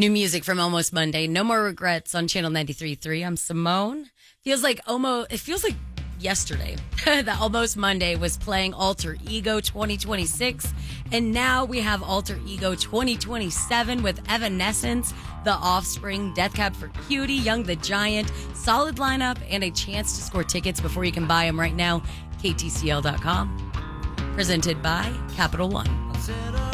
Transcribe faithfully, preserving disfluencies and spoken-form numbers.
New music from Almost Monday. No More Regrets on Channel ninety-three point three. I'm Simone. Feels like almost, it feels like yesterday that Almost Monday was playing Alter Ego twenty twenty-six. And now we have Alter Ego twenty twenty-seven with Evanescence, The Offspring, Death Cab for Cutie, Young the Giant. Solid lineup and a chance to score tickets before you can buy them right now. K T C L dot com. Presented by Capital One.